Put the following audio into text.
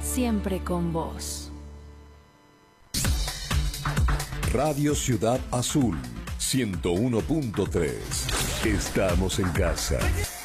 siempre con vos. Radio Ciudad Azul 101.3. Estamos en casa.